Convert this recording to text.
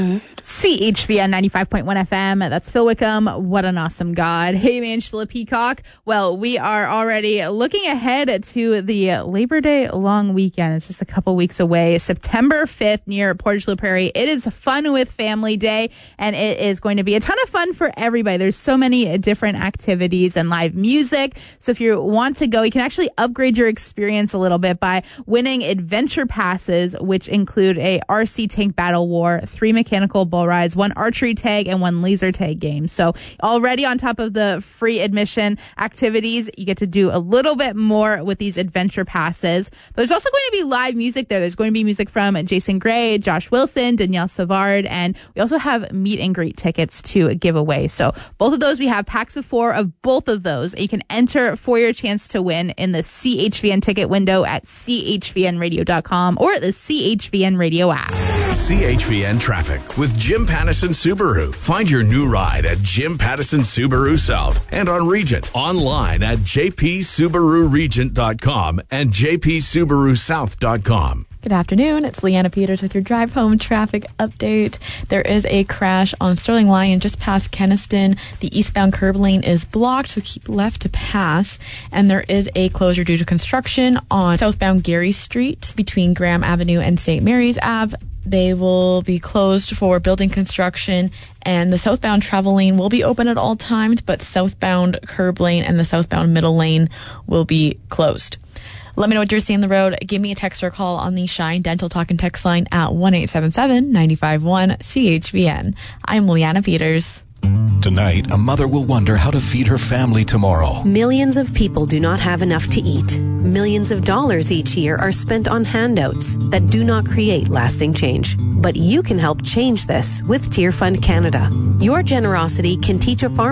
CHVN 95.1 FM. That's Phil Wickham. What an awesome God. Hey, Angela Peacock. Well, we are already looking ahead to the Labor Day long weekend. It's just a couple weeks away. September 5th near Portage La Prairie. It is Fun with Family Day, and it is going to be a ton of fun for everybody. There's so many different activities and live music. So if you want to go, you can actually upgrade your experience a little bit by winning adventure passes, which include a RC tank battle war, 3 mechanical bull rides, 1 archery tag, and 1 laser tag game. So already on top of the free admission activities, you get to do a little bit more with these adventure passes. But there's also going to be live music there. There's going to be music from Jason Gray, Josh Wilson, Danielle Savard, and we also have meet and greet tickets to give away. So both of those, we have packs of 4 of both of those. You can enter for your chance to win in the CHVN ticket window at chvnradio.com or the CHVN radio app. CHVN Traffic with Jim Pattison Subaru. Find your new ride at Jim Pattison Subaru South and on Regent. Online at jpsubaruregent.com and jpsubarusouth.com. Good afternoon. It's Leanna Peters with your drive home traffic update. There is a crash on Sterling Lyon just past Kenaston. The eastbound curb lane is blocked, so keep left to pass. And there is a closure due to construction on southbound Gary Street between Graham Avenue and St. Mary's Ave. They will be closed for building construction, and the southbound travel lane will be open at all times, but southbound curb lane and the southbound middle lane will be closed. Let me know what you're seeing on the road. Give me a text or call on the Shine Dental Talk and Text line at 1-877-951-CHVN. I'm Leanna Peters. Tonight, a mother will wonder how to feed her family tomorrow. Millions of people do not have enough to eat. Millions of dollars each year are spent on handouts that do not create lasting change. But you can help change this with Tear Fund Canada. Your generosity can teach a farmer